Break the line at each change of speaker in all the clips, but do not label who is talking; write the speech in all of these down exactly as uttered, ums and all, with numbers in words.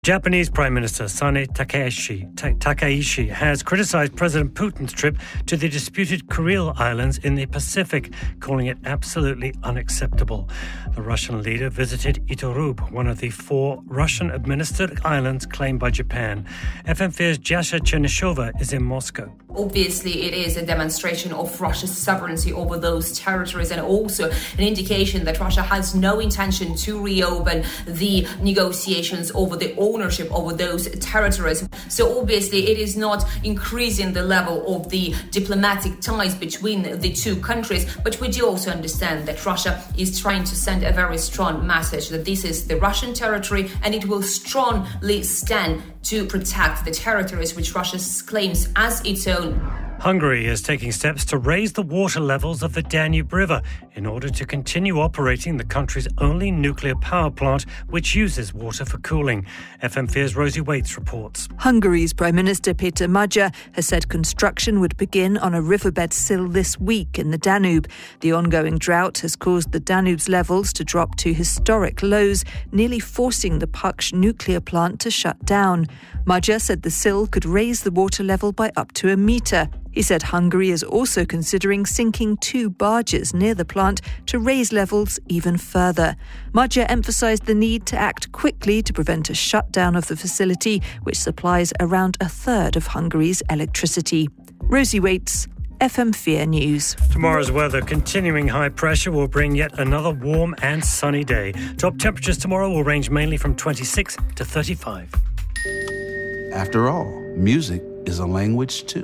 Japanese Prime Minister Sane Takaishi, Ta- Takaishi has criticized President Putin's trip to the disputed Kuril Islands in the Pacific, calling it absolutely unacceptable. The Russian leader visited Itorub, one of the four Russian-administered islands claimed by Japan. F M four's Jasha Chernyshova is in Moscow.
Obviously, it is a demonstration of Russia's sovereignty over those territories and also an indication that Russia has no intention to reopen the negotiations over the ownership over those territories. So obviously, it is not increasing the level of the diplomatic ties between the two countries, but we do also understand that Russia is trying to send a very strong message that this is the Russian territory and it will strongly stand to protect the territories which Russia claims as its own.
Hungary is taking steps to raise the water levels of the Danube River in order to continue operating the country's only nuclear power plant, which uses water for cooling. F M four's Rosie Waits reports.
Hungary's Prime Minister Péter Magyar has said construction would begin on a riverbed sill this week in the Danube. The ongoing drought has caused the Danube's levels to drop to historic lows, nearly forcing the Paks nuclear plant to shut down. Magyar said the sill could raise the water level by up to a metre. He said Hungary is also considering sinking two barges near the plant to raise levels even further. Magyar emphasised the need to act quickly to prevent a shutdown of the facility, which supplies around a third of Hungary's electricity. Rosie Waits, F M four News.
Tomorrow's weather, continuing high pressure, will bring yet another warm and sunny day. Top temperatures tomorrow will range mainly from twenty-six to thirty-five.
After all, music is a language too.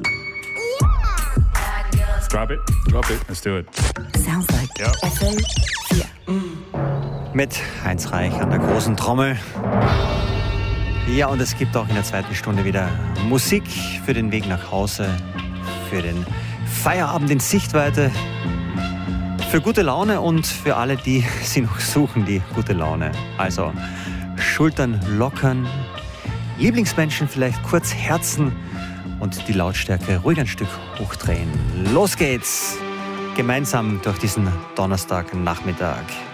Drop it. Drop it. Let's do it.
Sounds like
ja.
F M four.
Mit Heinz Reich an der großen Trommel. Ja, und es gibt auch in der zweiten Stunde wieder Musik für den Weg nach Hause, für den Feierabend in Sichtweite, für gute Laune und für alle, die sie noch suchen, die gute Laune. Also Schultern lockern, Lieblingsmenschen vielleicht kurz herzen und die Lautstärke ruhig ein Stück hochdrehen. Los geht's! Gemeinsam durch diesen Donnerstagnachmittag.